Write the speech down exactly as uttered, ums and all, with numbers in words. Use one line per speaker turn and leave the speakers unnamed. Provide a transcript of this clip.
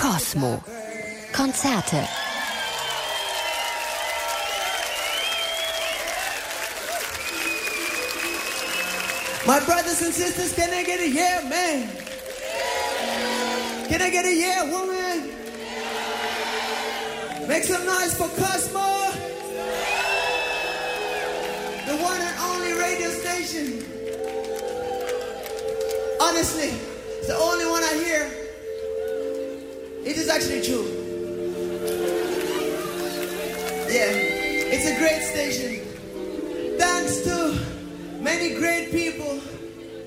Cosmo. Konzerte.
My brothers and sisters, can I get a yeah, man? Can I get a yeah, woman? Make some noise for Cosmo. The one and only radio station. Honestly, it's the only one I hear. It is actually true. Yeah, it's a great station. Thanks to many great people